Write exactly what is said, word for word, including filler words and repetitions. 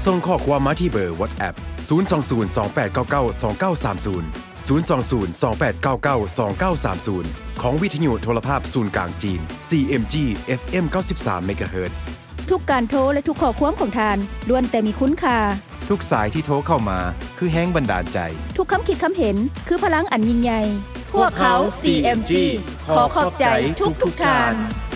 ส่งข้อความมาที่เบอร์ WhatsApp ศูนย์ สอง ศูนย์ สอง แปด เก้า เก้า สอง เก้า สาม ศูนย์ ศูนย์ สอง ศูนย์ สอง แปด เก้า เก้า สอง เก้า สาม ศูนย์ของวิทยุโทรภาพศูนย์กลางจีน ซี เอ็ม จี เอฟ เอ็ม เก้าสิบสาม เมกะเฮิรตซ์ทุกการโทรและทุกข้อความของทานล้วนแต่มีคุณค่าทุกสายที่โทรเข้ามาคือแรงบันดาลใจทุกคำคิดคำเห็นคือพลังอันยิ่งใหญ่พวกเขา ซี เอ็ม จี ขอขอบใจทุกทุกทาน